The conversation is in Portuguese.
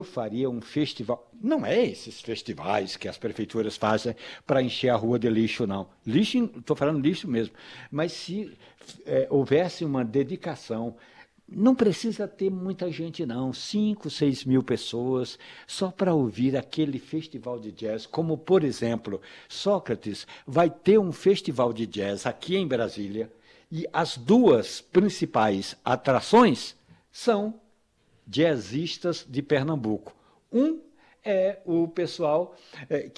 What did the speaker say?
faria um festival. Não é esses festivais que as prefeituras fazem para encher a rua de lixo, não. Lixo, estou falando lixo mesmo. Mas se houvesse uma dedicação, não precisa ter muita gente, não. 5, 6 mil pessoas só para ouvir aquele festival de jazz. Como, por exemplo, Sócrates vai ter um festival de jazz aqui em Brasília e as duas principais atrações são jazzistas de Pernambuco. Um é o pessoal